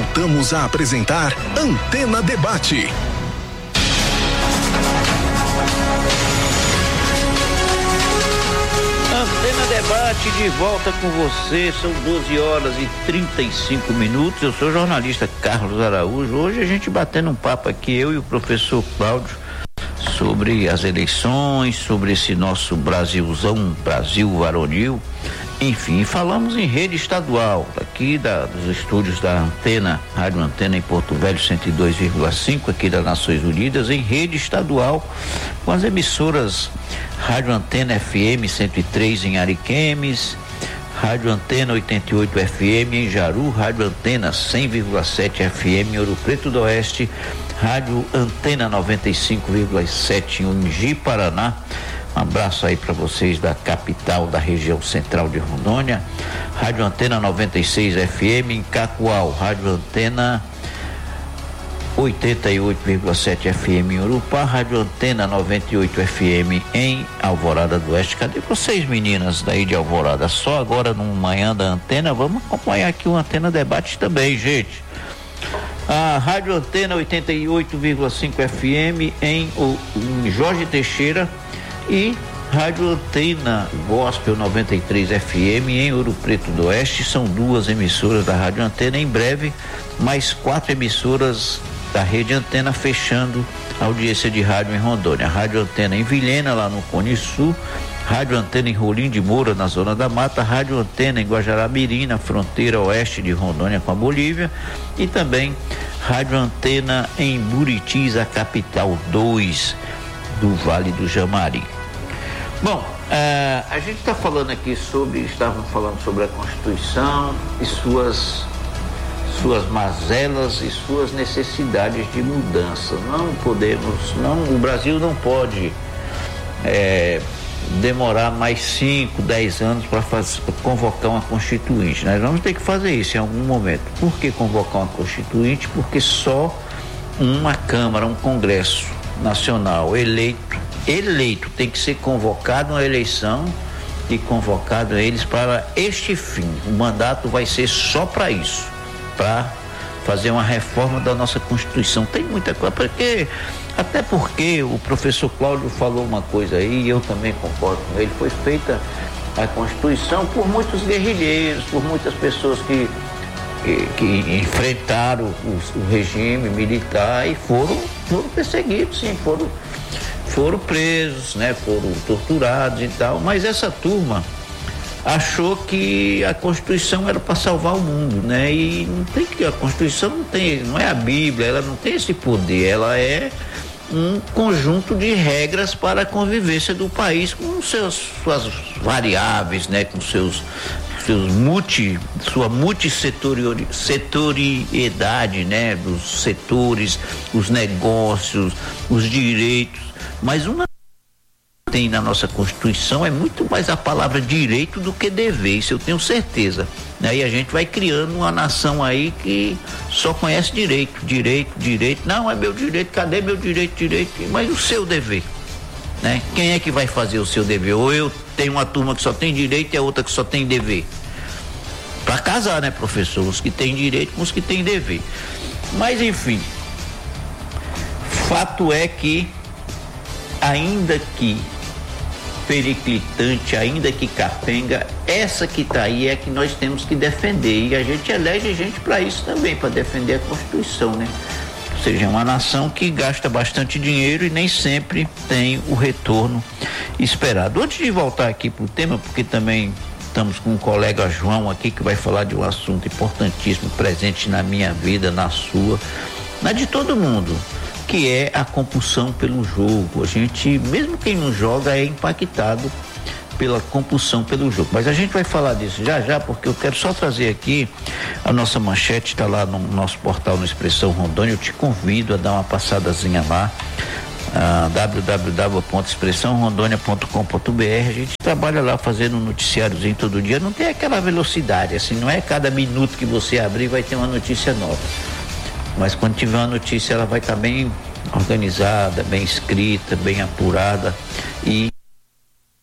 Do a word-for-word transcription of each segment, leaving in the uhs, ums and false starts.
Voltamos a apresentar Antena Debate. Antena Debate de volta com você, são doze horas e trinta e cinco minutos. Eu sou o jornalista Carlos Araújo. Hoje a gente batendo um papo aqui, eu e o professor Cláudio, sobre as eleições, sobre esse nosso Brasilzão, Brasil varonil. Enfim, falamos em rede estadual, aqui da, dos estúdios da Antena, Rádio Antena em Porto Velho, cento e dois vírgula cinco, aqui das Nações Unidas, em rede estadual, com as emissoras Rádio Antena F M cento e três em Ariquemes, Rádio Antena oitenta e oito F M em Jaru, Rádio Antena cem vírgula sete F M em Ouro Preto do Oeste, Rádio Antena noventa e cinco vírgula sete em Ungi, Paraná. Um abraço aí para vocês da capital, da região central de Rondônia. Rádio Antena noventa e seis F M em Cacoal, Rádio Antena oitenta e oito vírgula sete F M em Urupá, Rádio Antena noventa e oito F M em Alvorada do Oeste. Cadê vocês, meninas daí de Alvorada? Só agora no Manhã da Antena, vamos acompanhar aqui o Antena Debate também, gente. A Rádio Antena oitenta e oito vírgula cinco F M em, em Jorge Teixeira e Rádio Antena Gospel noventa e três F M em Ouro Preto do Oeste. São duas emissoras da Rádio Antena. Em breve, mais quatro emissoras da Rede Antena fechando a audiência de rádio em Rondônia. Rádio Antena em Vilhena, lá no Cone Sul, Rádio Antena em Rolim de Moura, na Zona da Mata, Rádio Antena em Guajará-Mirim, na fronteira oeste de Rondônia com a Bolívia, e também Rádio Antena em Buritis, a capital dois do Vale do Jamari. Bom, uh, a gente está falando aqui sobre, estávamos falando sobre a Constituição e suas suas mazelas e suas necessidades de mudança. Não podemos, não, o Brasil não pode é, demorar mais cinco, dez anos para convocar uma Constituinte. Nós vamos ter que fazer isso em algum momento. Por que convocar uma Constituinte? Porque só uma Câmara, um Congresso Nacional eleito, eleito tem que ser convocado uma eleição e convocado eles para este fim. O mandato vai ser só para isso, para fazer uma reforma da nossa Constituição. Tem muita coisa, porque até porque o professor Cláudio falou uma coisa aí, e eu também concordo com ele, foi feita a Constituição por muitos guerrilheiros, por muitas pessoas que que, que enfrentaram o, o regime militar e foram, foram perseguidos, sim, foram, foram presos, né, foram torturados e tal, mas essa turma achou que a Constituição era para salvar o mundo, né? E não tem que, a Constituição não tem, não é a Bíblia, ela não tem esse poder, ela é um conjunto de regras para a convivência do país com seus, suas variáveis, né? Com seus, seus multi, sua multissetoriedade, né? Dos setores, os negócios, os direitos, mas uma tem na nossa Constituição é muito mais a palavra direito do que dever, isso eu tenho certeza. Aí a gente vai criando uma nação aí que só conhece direito, direito, direito. Não, é meu direito, cadê meu direito, direito? Mas o seu dever, né? Quem é que vai fazer o seu dever? Ou eu tenho uma turma que só tem direito e a outra que só tem dever? Para casar, né, professor? Os que têm direito com os que têm dever. Mas enfim, fato é que ainda que periclitante, ainda que capenga, essa que está aí é que nós temos que defender, e a gente elege gente para isso também, para defender a Constituição, né? Ou seja, é uma nação que gasta bastante dinheiro e nem sempre tem o retorno esperado. Antes de voltar aqui para o tema, porque também estamos com um colega João aqui que vai falar de um assunto importantíssimo, presente na minha vida, na sua, na de todo mundo, que é a compulsão pelo jogo. A gente, mesmo quem não joga, é impactado pela compulsão pelo jogo. Mas a gente vai falar disso já já, porque eu quero só trazer aqui a nossa manchete, está lá no nosso portal no Expressão Rondônia. Eu te convido a dar uma passadazinha lá, uh, w w w ponto expressão rondônia ponto com ponto b r. A gente trabalha lá fazendo um noticiáriozinho todo dia. Não tem aquela velocidade, assim, não é cada minuto que você abrir vai ter uma notícia nova. Mas quando tiver uma notícia, ela vai estar bem organizada, bem escrita, bem apurada, e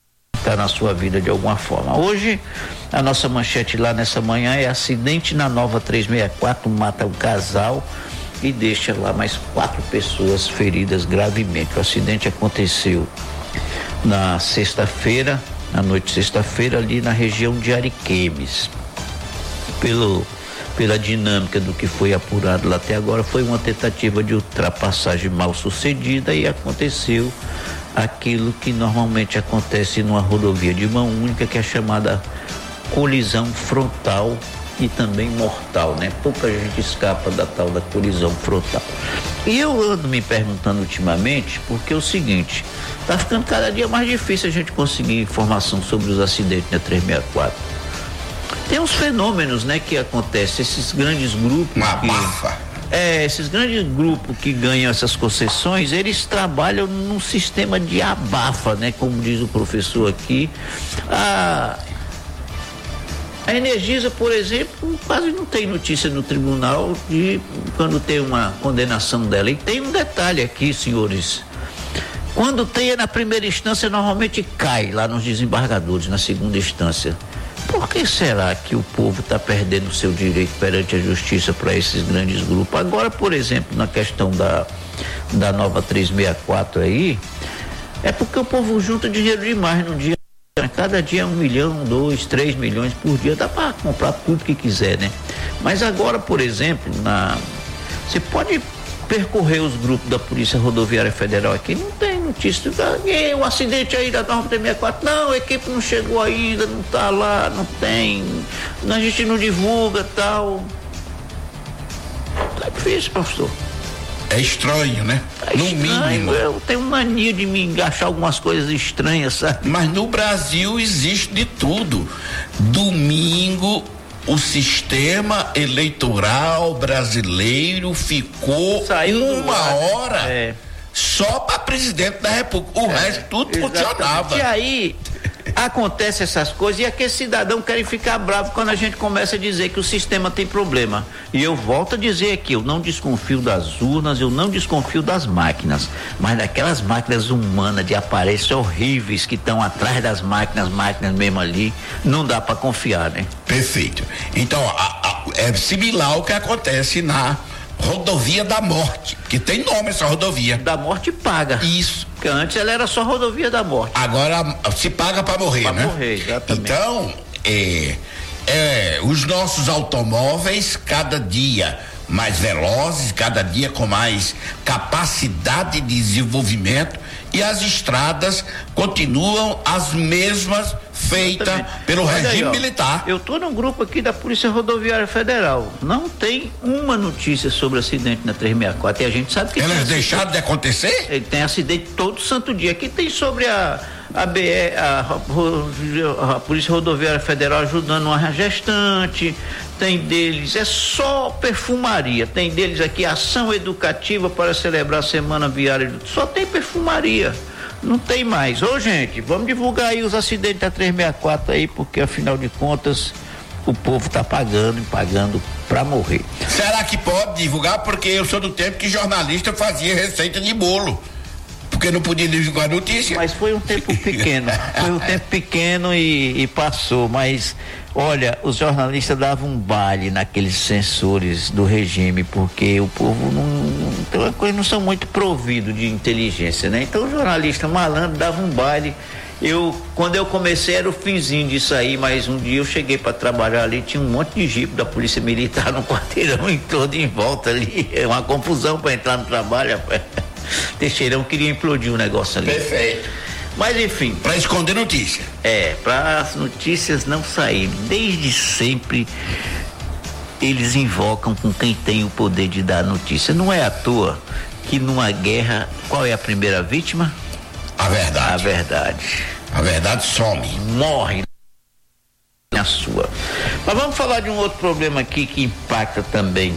arriscar na sua vida de alguma forma. Hoje, a nossa manchete lá nessa manhã é: acidente na Nova trezentos e sessenta e quatro mata um casal e deixa lá mais quatro pessoas feridas gravemente. O acidente aconteceu na sexta-feira, na noite de sexta-feira, ali na região de Ariquemes. Pelo, pela dinâmica do que foi apurado lá até agora, foi uma tentativa de ultrapassagem mal sucedida e aconteceu aquilo que normalmente acontece numa rodovia de mão única, que é chamada colisão frontal e também mortal, né? Pouca gente escapa da tal da colisão frontal. E eu ando me perguntando ultimamente, porque é o seguinte, tá ficando cada dia mais difícil a gente conseguir informação sobre os acidentes na trezentos e sessenta e quatro. Tem uns fenômenos, né, que acontecem, esses grandes grupos. Uma que, abafa. É, esses grandes grupos que ganham essas concessões, eles trabalham num sistema de abafa, né? Como diz o professor aqui. A, a Energisa, por exemplo, quase não tem notícia no tribunal de quando tem uma condenação dela. E tem um detalhe aqui, senhores. Quando tem na primeira instância, normalmente cai lá nos desembargadores, na segunda instância. Por que será que o povo está perdendo o seu direito perante a justiça para esses grandes grupos? Agora, por exemplo, na questão da, da Nova trezentos e sessenta e quatro aí, é porque o povo junta dinheiro demais no dia. Cada dia um milhão, dois, três milhões por dia, dá para comprar tudo que quiser, né? Mas agora, por exemplo, na, você pode percorrer os grupos da Polícia Rodoviária Federal aqui, não tem notícia, o um acidente aí da Nova trezentos e sessenta e quatro, não, a equipe não chegou ainda, não tá lá, não tem, a gente não divulga, tal. Tá difícil, pastor. É estranho, né? É no estranho, mínimo. Eu tenho mania de me engaixar algumas coisas estranhas, sabe? Mas no Brasil existe de tudo. Domingo, o sistema eleitoral brasileiro ficou Saiu uma hora é. só para presidente da República. O é, resto tudo exatamente. funcionava. E aí acontece essas coisas e aquele cidadão quer ficar bravo quando a gente começa a dizer que o sistema tem problema. E eu volto a dizer aqui, eu não desconfio das urnas, eu não desconfio das máquinas, mas daquelas máquinas humanas de aparelhos horríveis que estão atrás das máquinas, máquinas mesmo ali, não dá para confiar, né? Perfeito. Então, a, a, é similar ao que acontece na Rodovia da Morte, que tem nome essa rodovia. Da Morte paga. Isso. Porque antes ela era só Rodovia da Morte. Agora se paga para morrer, pra né? Para morrer, exatamente. Então, é, é, os nossos automóveis cada dia mais velozes, cada dia com mais capacidade de desenvolvimento, e as estradas continuam as mesmas feitas pelo Olha regime aí, militar. Eu tô num grupo aqui da Polícia Rodoviária Federal, não tem uma notícia sobre acidente na trezentos e sessenta e quatro, e a gente sabe que elas deixaram de acontecer? Ele tem acidente todo santo dia. Aqui tem sobre a a B E, a, a, a Polícia Rodoviária Federal ajudando uma gestante, tem deles, é só perfumaria, tem deles aqui ação educativa para celebrar a Semana Viária, só tem perfumaria, não tem mais. Ô gente, vamos divulgar aí os acidentes da trezentos e sessenta e quatro aí, porque afinal de contas o povo tá pagando e pagando pra morrer. Será que pode divulgar? Porque eu sou do tempo que jornalista fazia receita de bolo, porque não podia divulgar notícia. Mas foi um tempo pequeno, foi um tempo pequeno e, e passou, mas olha, os jornalistas davam um baile naqueles sensores do regime, porque o povo não, não, não são muito providos de inteligência, né? Então o jornalista malandro dava um baile. Eu, quando eu comecei era o finzinho disso aí, mas um dia eu cheguei para trabalhar ali, tinha um monte de jipe da Polícia Militar no quarteirão em todo em volta ali, é uma confusão para entrar no trabalho, rapaz. Teixeirão queria implodir o negócio ali. Perfeito. Mas enfim. Para esconder notícia. É, para as notícias não saírem. Desde sempre eles invocam com quem tem o poder de dar notícia. Não é à toa que numa guerra, qual é a primeira vítima? A verdade. A verdade. A verdade some. Morre na sua. Mas vamos falar de um outro problema aqui que impacta também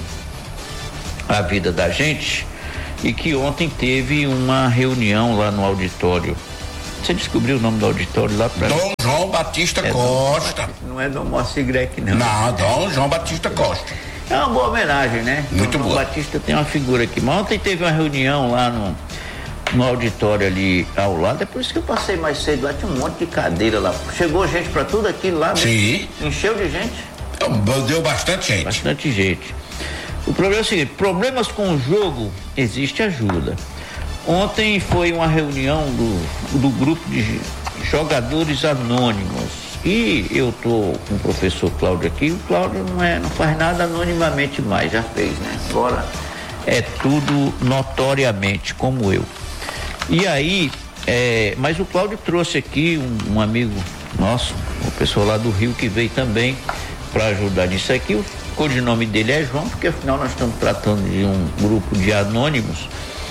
a vida da gente. E que ontem teve uma reunião lá no auditório. Você descobriu o nome do auditório lá pra... Dom João Batista é Costa. Dom, não é Dom Moacir Grec, não. Não, Dom João Batista Costa. É uma boa homenagem, né? Muito Dom boa. João Batista tem uma figura aqui. Mas ontem teve uma reunião lá no, no auditório ali ao lado. É por isso que eu passei mais cedo lá, tinha um monte de cadeira lá. Chegou gente para tudo aquilo lá. Sim. Encheu de gente. Deu bastante gente. Bastante gente. O problema é o seguinte, problemas com o jogo, existe ajuda. Ontem foi uma reunião do, do grupo de jogadores anônimos e eu tô com o professor Cláudio aqui. O Cláudio não, é, não faz nada anonimamente mais, já fez, né? Agora é tudo notoriamente, como eu. E aí, é, mas o Cláudio trouxe aqui um, um amigo nosso, uma pessoa lá do Rio que veio também para ajudar nisso aqui. O codinome dele é João, porque afinal nós estamos tratando de um grupo de anônimos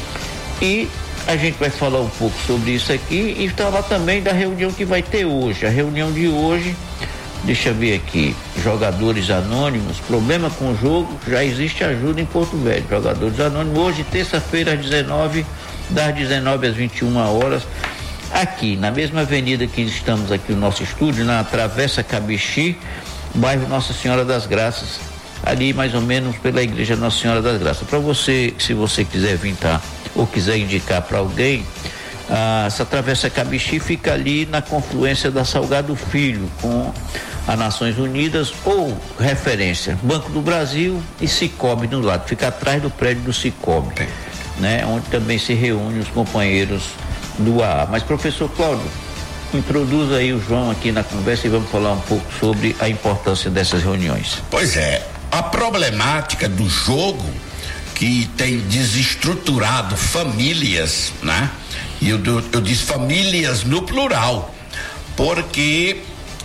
e a gente vai falar um pouco sobre isso aqui e falar também da reunião que vai ter hoje. A reunião de hoje, deixa eu ver aqui, jogadores anônimos, problema com o jogo, já existe ajuda em Porto Velho. Jogadores anônimos, hoje, terça-feira, às dezenove, das dezenove às vinte e uma horas, aqui, na mesma avenida que estamos aqui, o nosso estúdio, na Travessa Cabixi, bairro Nossa Senhora das Graças, ali mais ou menos pela igreja Nossa Senhora das Graças. Para você, se você quiser vir, tá, ou quiser indicar para alguém, ah, essa Travessa Cabixi fica ali na confluência da Salgado Filho com a Nações Unidas, ou referência, Banco do Brasil e Cicobi no lado, fica atrás do prédio do Cicobi, né? Onde também se reúnem os companheiros do A A. Mas, professor Cláudio, introduz aí o João aqui na conversa e vamos falar um pouco sobre a importância dessas reuniões. Pois é, a problemática do jogo que tem desestruturado famílias, né? E eu, eu, eu disse famílias no plural, porque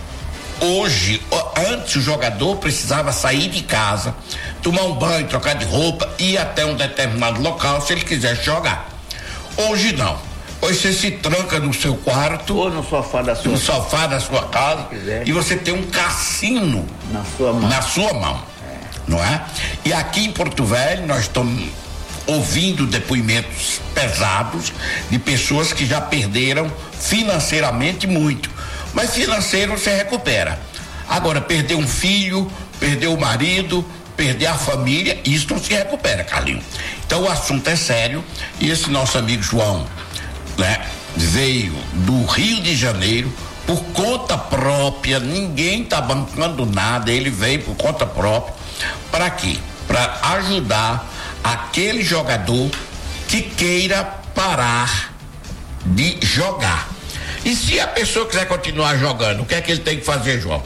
hoje, antes o jogador precisava sair de casa, tomar um banho, trocar de roupa, ir até um determinado local se ele quisesse jogar. Hoje não. Hoje você se tranca no seu quarto ou no sofá da sua, no sofá da sua casa e você tem um cassino na sua mão. Na sua mão. Não é? E aqui em Porto Velho nós estamos ouvindo depoimentos pesados de pessoas que já perderam financeiramente muito, mas financeiro você recupera. Agora, perder um filho, perder o marido, perder a família, isso não se recupera, Carlinhos. Então o assunto é sério e esse nosso amigo João, né, veio do Rio de Janeiro por conta própria, ninguém tá bancando nada, ele veio por conta própria. Para quê? Para ajudar aquele jogador que queira parar de jogar. E se a pessoa quiser continuar jogando, o que é que ele tem que fazer, João?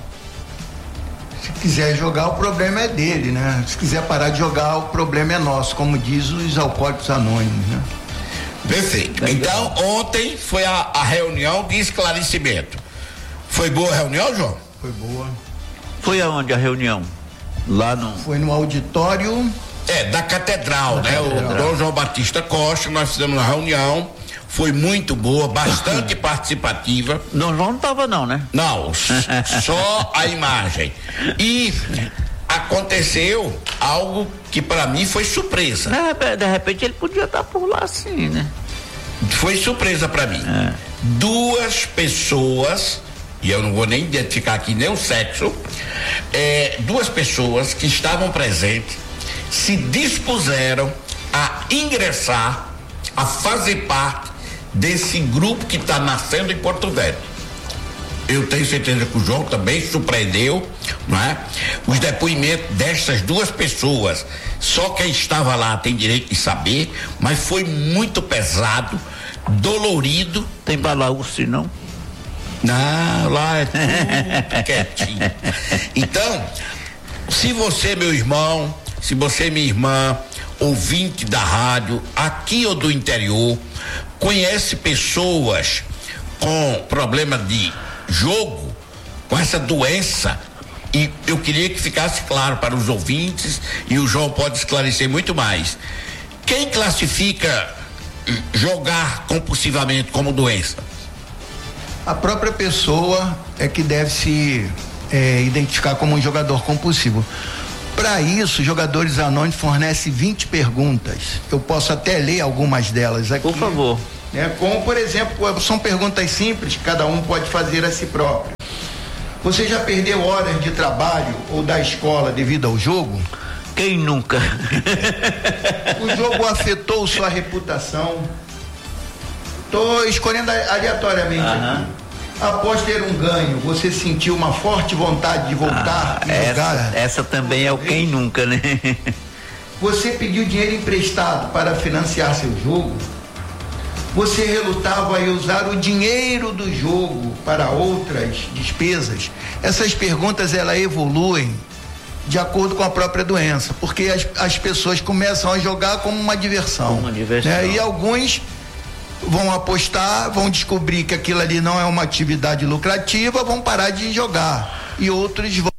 Se quiser jogar, o problema é dele, né? Se quiser parar de jogar, o problema é nosso, como diz os alcoólicos anônimos, né? Perfeito. Então, ontem foi a, a reunião de esclarecimento. Foi boa a reunião, João? Foi boa. Foi aonde a reunião? Lá no... Foi no auditório... É, da Catedral, da né? Catedral. O Dom João Batista Costa, nós fizemos uma reunião, foi muito boa, bastante participativa. Dom João não tava não, né? Não, só a imagem. E aconteceu algo que para mim foi surpresa. É, de repente ele podia estar por lá assim, né? Foi surpresa para mim. É. Duas pessoas, e eu não vou nem identificar aqui nem o sexo, é, duas pessoas que estavam presentes se dispuseram a ingressar, a fazer parte desse grupo que está nascendo em Porto Velho. Eu tenho certeza que o João também surpreendeu, não é? Os depoimentos dessas duas pessoas, só quem estava lá tem direito de saber, mas foi muito pesado, dolorido. Tem balaúce não? Não, lá é tudo quietinho. Então, se você, meu irmão, se você, minha irmã, ouvinte da rádio, aqui ou do interior, conhece pessoas com problema de jogo, com essa doença, e eu queria que ficasse claro para os ouvintes, e o João pode esclarecer muito mais. Quem classifica jogar compulsivamente como doença? A própria pessoa é que deve se é, identificar como um jogador compulsivo. Para isso, Jogadores Anônimos fornece vinte perguntas. Eu posso até ler algumas delas aqui. Por favor. Né? Como, por exemplo, são perguntas simples, que cada um pode fazer a si próprio. Você já perdeu horas de trabalho ou da escola devido ao jogo? Quem nunca? O jogo afetou sua reputação? Tô escolhendo aleatoriamente Aham. aqui. Após ter um ganho, você sentiu uma forte vontade de voltar Ah, e jogar? essa, essa também é o quem nunca, né? Você pediu dinheiro emprestado para financiar seu jogo? Você relutava em usar o dinheiro do jogo para outras despesas? Essas perguntas, elas evoluem de acordo com a própria doença, porque as, as pessoas começam a jogar como uma diversão. Uma diversão. Né? E alguns vão apostar, vão descobrir que aquilo ali não é uma atividade lucrativa, vão parar de jogar. E outros vão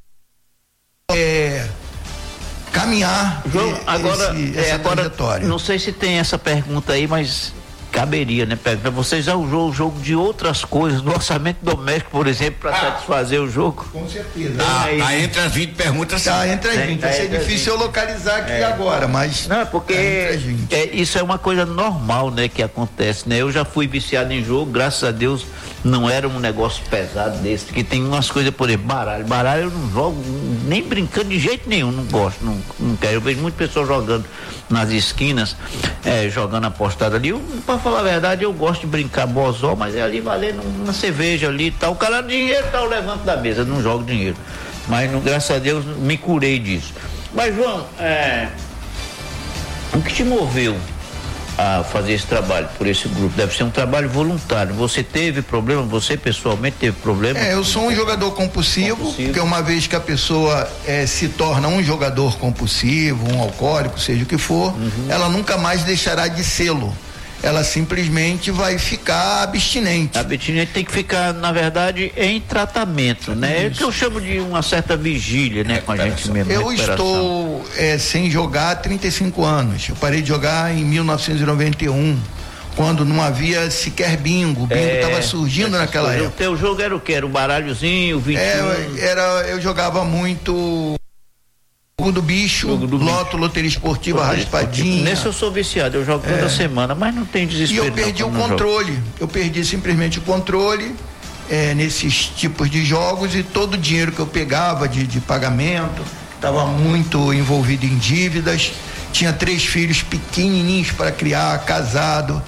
é, caminhar João, e- agora, esse, é, essa agora trajetória. não sei se tem essa pergunta aí, mas caberia, né? Para você já usou o jogo de outras coisas, do orçamento doméstico, por exemplo, para satisfazer o jogo? Com certeza. Tá, aí. tá entre as vinte perguntas. Tá sim. entre as Tem- vinte. tá Vai ser entre as difícil eu localizar aqui agora, mas. Não, é porque tá entre as vinte. é, isso é uma coisa normal, né, que acontece, né? Eu já fui viciado em jogo, graças a Deus não era um negócio pesado desse, que tem umas coisas, por exemplo, baralho. Baralho eu não jogo nem brincando de jeito nenhum, não gosto, não, não quero. Eu vejo muitas pessoas jogando nas esquinas, é, jogando apostado ali. Eu, pra falar a verdade, eu gosto de brincar bozó, mas é ali valendo uma cerveja ali e tal. O cara, dinheiro, tá, eu levanto da mesa, não jogo dinheiro. Mas, não, graças a Deus, me curei disso. Mas, João, é, o que te moveu a fazer esse trabalho por esse grupo? Deve ser um trabalho voluntário. Você teve problema? Você pessoalmente teve problema? É, eu sou um jogador compulsivo, Compulsivo. porque uma vez que a pessoa é, se torna um jogador compulsivo, um alcoólico, seja o que for, ela nunca mais deixará de sê-lo. Ela simplesmente vai ficar abstinente. A abstinência tem que ficar, na verdade, em tratamento, né? É o que eu chamo de uma certa vigília, né? Com a gente mesmo. Eu recuperação. estou é, sem jogar há trinta e cinco anos. Eu parei de jogar em mil novecentos e noventa e um, quando não havia sequer bingo. O bingo estava surgindo naquela o época. O teu jogo era o quê? Era o baralhozinho, o vinte e um? É, era, eu jogava muito jogo do bicho, Jogo do loto, loteria esportiva, raspadinha. Nesse eu sou viciado, eu jogo toda semana, mas não tem E desespero. eu perdi não, o quando eu jogo. controle. Eu perdi simplesmente o controle é, nesses tipos de jogos, e todo o dinheiro que eu pegava de, de pagamento estava muito envolvido em dívidas. Tinha três filhos pequenininhos para criar, casado.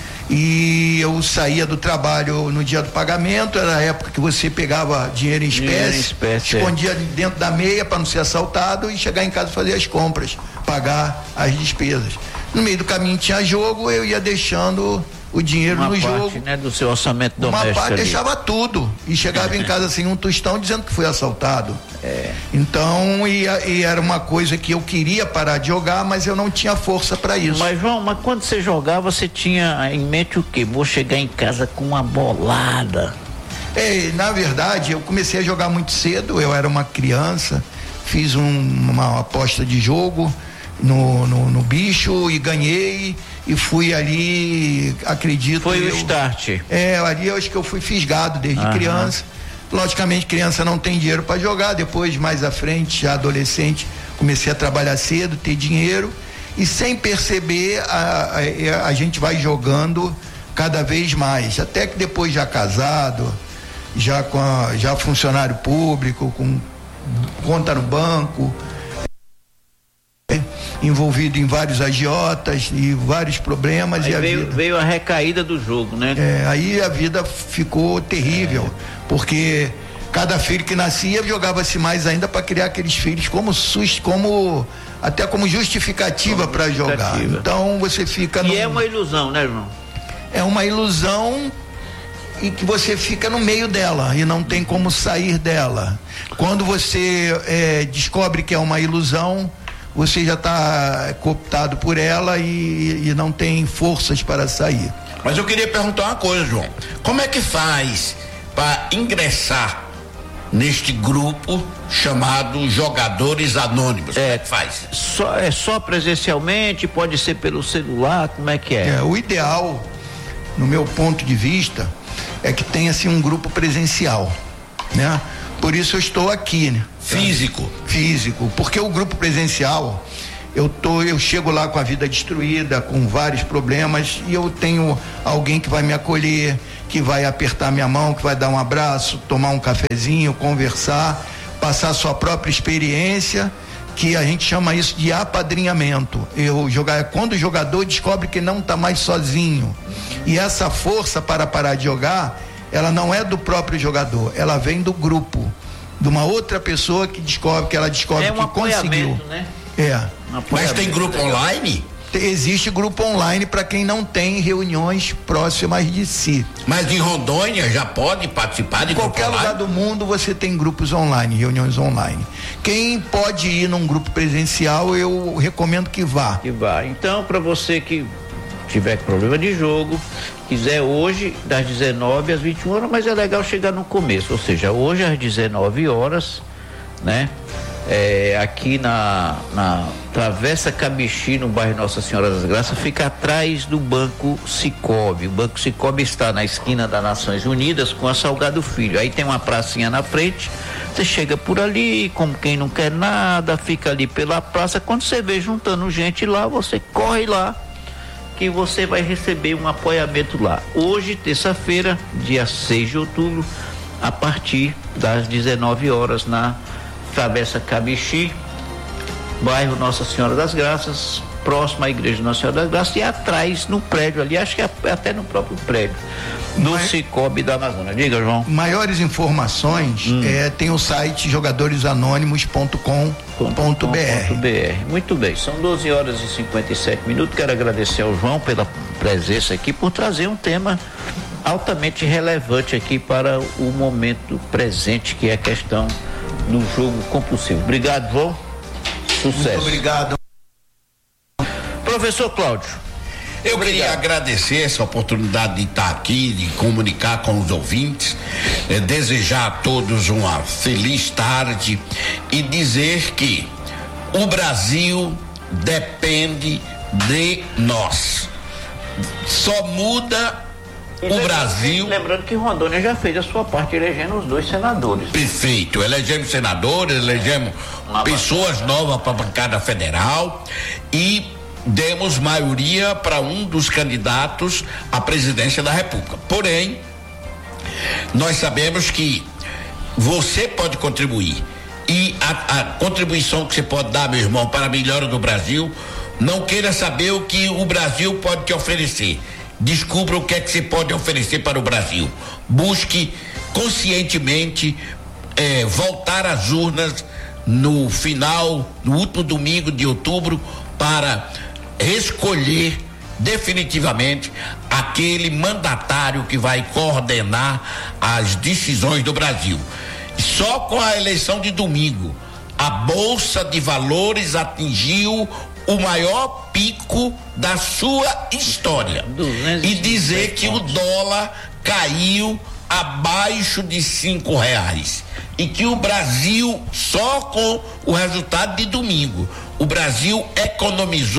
E eu saía do trabalho no dia do pagamento, era a época que você pegava dinheiro em espécie, Dinheiro em espécie, escondia dentro da meia para não ser assaltado e chegar em casa fazer as compras, pagar as despesas. No meio do caminho tinha jogo, eu ia deixando o dinheiro Uma no parte, jogo. né, do seu orçamento Uma doméstico parte ali. deixava tudo e chegava em casa sem um tostão dizendo que foi assaltado. É. Então, e, e era uma coisa que eu queria parar de jogar, mas eu não tinha força para isso. Mas, João, mas quando você jogava, você tinha em mente o quê? Vou chegar em casa com uma bolada. É, na verdade, eu comecei a jogar muito cedo, eu era uma criança, fiz um, uma aposta de jogo no, no, no bicho e ganhei, e fui ali, acredito. Foi o eu, start. É, ali eu acho que eu fui fisgado desde Aham. criança. Logicamente, criança não tem dinheiro para jogar, depois, mais à frente, já adolescente, comecei a trabalhar cedo, ter dinheiro, e sem perceber, a, a, a gente vai jogando cada vez mais, até que depois já casado, já com a, já funcionário público, com conta no banco, envolvido em vários agiotas e vários problemas. Aí e a veio, vida, veio a recaída do jogo, né? é, aí a vida ficou terrível, porque cada filho que nascia jogava-se mais ainda para criar aqueles filhos como sus, como até como justificativa para jogar. justificativa. Então você fica E num- é uma ilusão, né, João? é uma ilusão, e que você fica no meio dela e não tem como sair dela. Quando você é, descobre que é uma ilusão, você já está cooptado por ela e, e não tem forças para sair. Mas eu queria perguntar uma coisa, João. Como é que faz para ingressar neste grupo chamado Jogadores Anônimos? Como é que faz? Só, é só presencialmente, pode ser pelo celular, como é que é? É, o ideal, no meu ponto de vista, é que tenha assim um grupo presencial, né? Por isso eu estou aqui, né? Físico. Físico, porque o grupo presencial, eu tô, eu chego lá com a vida destruída, com vários problemas, e eu tenho alguém que vai me acolher, que vai apertar minha mão, que vai dar um abraço, tomar um cafezinho, conversar, passar a sua própria experiência, que a gente chama isso de apadrinhamento. Eu jogar quando o jogador descobre que não está mais sozinho. E essa força para parar de jogar, ela não é do próprio jogador, ela vem do grupo, de uma outra pessoa que descobre que ela descobre é um que conseguiu. Né? É. Um Mas tem grupo online? Existe grupo online para quem não tem reuniões próximas de si. Mas em Rondônia já pode participar de em qualquer grupo lugar online? do mundo você tem grupos online, reuniões online. Quem pode ir num grupo presencial, eu recomendo que vá. Que vá. Então, para você que tiver problema de jogo, quiser hoje das dezenove às vinte e uma horas, mas é legal chegar no começo, ou seja, hoje às dezenove horas, né? É, aqui na, na Travessa Camixi, no bairro Nossa Senhora das Graças, fica atrás do Banco Cicobi. O Banco Cicobi está na esquina das Nações Unidas com a Salgado Filho. Aí tem uma pracinha na frente, você chega por ali, como quem não quer nada, fica ali pela praça. Quando você vê juntando gente lá, você corre lá, que você vai receber um apoiamento lá. Hoje, terça-feira, dia seis de outubro, a partir das dezenove horas, na Travessa Camixi, bairro Nossa Senhora das Graças, próximo à Igreja Nossa Senhora das Graças, e atrás no prédio ali, acho que é até no próprio prédio do Mas... Cicobi da Amazônia. Diga, João. Maiores informações, hum. é, tem o site jogadores anônimos ponto com ponto b r. Muito bem, são doze horas e cinquenta e sete minutos. Quero agradecer ao João pela presença aqui, por trazer um tema altamente relevante aqui para o momento presente, que é a questão do jogo compulsivo. Obrigado, João. Sucesso. Muito obrigado. Professor Cláudio. Eu obrigado. Queria agradecer essa oportunidade de estar aqui, de comunicar com os ouvintes, eh, desejar a todos uma feliz tarde e dizer que o Brasil depende de nós. Só muda o lembrando, Brasil. Lembrando que Rondônia já fez a sua parte elegendo os dois senadores. Perfeito. Elegemos senadores, elegemos Uma pessoas bancada. novas para a bancada federal e demos maioria para um dos candidatos à presidência da República. Porém, nós sabemos que você pode contribuir e a, a contribuição que você pode dar, meu irmão, para a melhora do Brasil, não queira saber o que o Brasil pode te oferecer. Descubra o que é que você pode oferecer para o Brasil. Busque conscientemente eh, voltar às urnas no final, no último domingo de outubro, para escolher definitivamente aquele mandatário que vai coordenar as decisões do Brasil. Só com a eleição de domingo, a Bolsa de Valores atingiu o maior pico da sua história. E dizer que o dólar caiu abaixo de cinco reais. E que o Brasil, só com o resultado de domingo, o Brasil economizou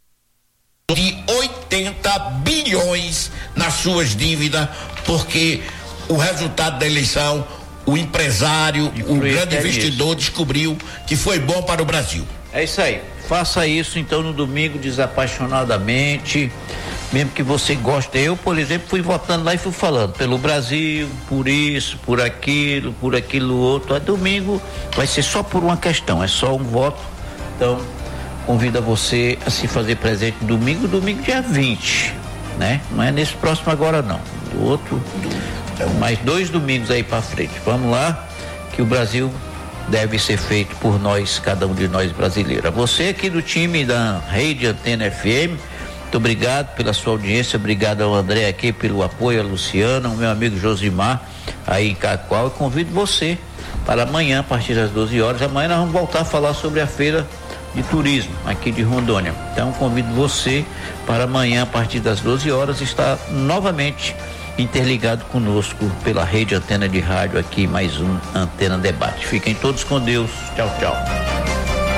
de oitenta bilhões nas suas dívidas, porque o resultado da eleição, o empresário, o grande investidor descobriu que foi bom para o Brasil. É isso aí. Faça isso então no domingo desapaixonadamente, mesmo que você goste. Eu, por exemplo, fui votando lá e fui falando pelo Brasil, por isso, por aquilo, por aquilo outro. A domingo vai ser só por uma questão, é só um voto. Então, convido a você a se fazer presente domingo, domingo dia vinte, né? Não é nesse próximo agora não, do outro, mais dois domingos aí para frente. Vamos lá, que o Brasil deve ser feito por nós, cada um de nós brasileiros. Você aqui do time da Rede Antena F M, muito obrigado pela sua audiência, obrigado ao André aqui pelo apoio, a Luciana, o meu amigo Josimar aí em Cacoal. Eu convido você para amanhã, a partir das doze horas. Amanhã nós vamos voltar a falar sobre a feira de turismo aqui de Rondônia. Então convido você para amanhã, a partir das doze horas, estar novamente interligado conosco pela Rede Antena de Rádio aqui, mais um Antena Debate. Fiquem todos com Deus. Tchau, tchau.